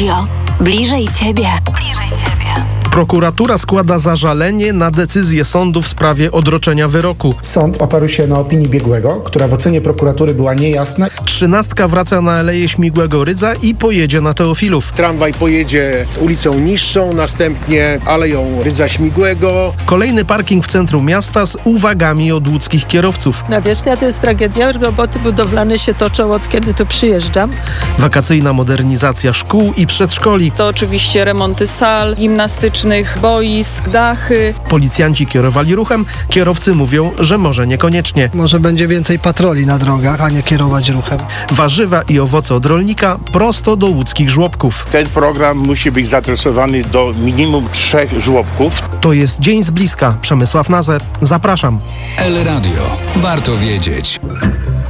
Radio. Bliżej Ciebie. Prokuratura składa zażalenie na decyzję sądu w sprawie odroczenia wyroku. Sąd oparł się na opinii biegłego, która w ocenie prokuratury była niejasna. 13 wraca na Aleję Śmigłego Rydza i pojedzie na Teofilów. Tramwaj pojedzie ulicą Niższą, następnie Aleją Rydza Śmigłego. Kolejny parking w centrum miasta z uwagami od łódzkich kierowców. Nawierzchnia to jest tragedia, roboty budowlane się toczą od kiedy tu przyjeżdżam. Wakacyjna modernizacja szkół i przedszkoli. To oczywiście remonty sal gimnastycznych, boisk, dachy. Policjanci kierowali ruchem, kierowcy mówią, że może niekoniecznie. Może będzie więcej patroli na drogach, a nie kierować ruchem. Warzywa i owoce od rolnika prosto do łódzkich żłobków. Ten program musi być zaadresowany do minimum 3 żłobków. To jest Dzień z bliska. Przemysław Nazar. Zapraszam. El Radio. Warto wiedzieć.